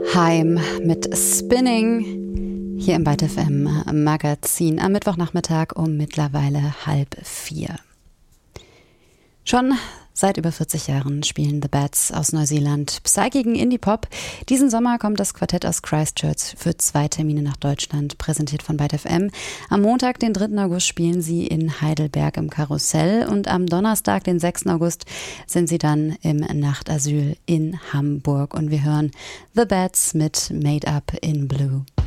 Heim mit Spinning hier im Byte FM Magazin am Mittwochnachmittag um mittlerweile 3:30. Schon seit über 40 Jahren spielen The Bats aus Neuseeland psychigen Indie-Pop. Diesen Sommer kommt das Quartett aus Christchurch für 2 Termine nach Deutschland, präsentiert von Byte FM. Am Montag, den 3. August, spielen sie in Heidelberg im Karussell und am Donnerstag, den 6. August, sind sie dann im Nachtasyl in Hamburg. Und wir hören The Bats mit Made Up in Blue.